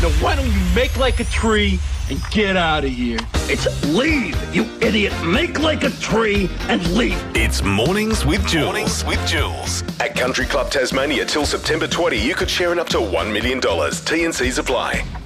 So why don't you make like a tree and get out of here? It's leave, you idiot. Make like a tree and leave. It's Mornings with Jules. At Country Club Tasmania till September 20, you could share in up to $1 million. T&Cs apply.